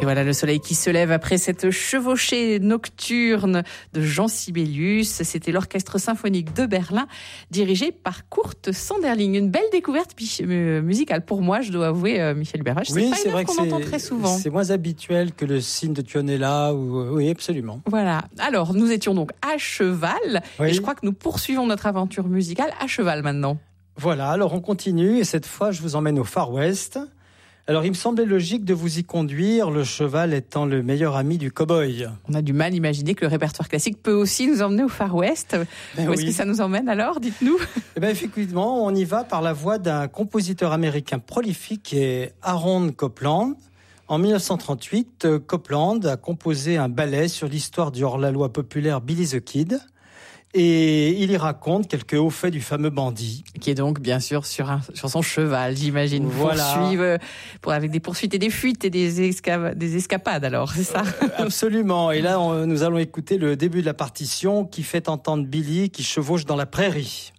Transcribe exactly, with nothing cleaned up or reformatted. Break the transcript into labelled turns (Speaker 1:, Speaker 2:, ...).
Speaker 1: Et voilà le soleil qui se lève après cette chevauchée nocturne de Jean Sibelius. C'était l'Orchestre symphonique de Berlin, dirigé par Kurt Sanderling. Une belle découverte musicale pour moi, je dois avouer, Michel Berruch.
Speaker 2: Oui,
Speaker 1: c'est pas
Speaker 2: c'est
Speaker 1: une
Speaker 2: vrai
Speaker 1: œuvre
Speaker 2: que
Speaker 1: qu'on
Speaker 2: c'est,
Speaker 1: entend très souvent.
Speaker 2: C'est moins habituel que le cygne de Tionella. Ou... Oui, absolument.
Speaker 1: Voilà. Alors, nous étions donc à cheval.
Speaker 2: Oui.
Speaker 1: Et je crois que nous poursuivons notre aventure musicale à cheval maintenant.
Speaker 2: Voilà, alors on continue. Et cette fois, je vous emmène au Far West. Alors, il me semblait logique de vous y conduire, le cheval étant le meilleur ami du cow-boy.
Speaker 1: On a du mal à imaginer que le répertoire classique peut aussi nous emmener au Far West.
Speaker 2: Ben
Speaker 1: Où
Speaker 2: oui.
Speaker 1: est-ce que ça nous emmène alors, dites-nous?
Speaker 2: Eh bien, effectivement, on y va par la voix d'un compositeur américain prolifique qui est Aaron Copland. En dix-neuf cent trente-huit, Copland a composé un ballet sur l'histoire du hors-la-loi populaire Billy the Kid. Et il y raconte quelques hauts faits du fameux bandit.
Speaker 1: Qui est donc, bien sûr, sur, un, sur son cheval, j'imagine.
Speaker 2: Voilà.
Speaker 1: Poursuivre, pour, avec des poursuites et des fuites et des, esca, des escapades, alors, c'est ça?
Speaker 2: euh, Absolument. Et là, on, nous allons écouter le début de la partition qui fait entendre Billy qui chevauche dans la prairie.